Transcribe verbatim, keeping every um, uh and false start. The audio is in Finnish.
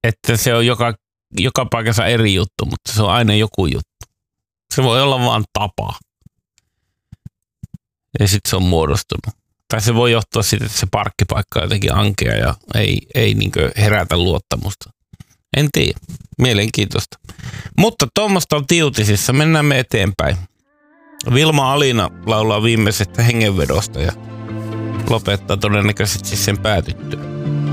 että se on joka, joka paikassa eri juttu, mutta se on aina joku juttu. Se voi olla vaan tapa. Ja sitten se on muodostunut. Tai se voi johtua siitä, että se parkkipaikka on jotenkin ankea ja ei, ei niinkö herätä luottamusta. En tiedä. Mielenkiintoista. Mutta tuommoista on Tiutisissa. Mennään me eteenpäin. Vilma Alina laulaa viimeisestä hengenvedosta ja lopettaa todennäköisesti sen päätyttyä.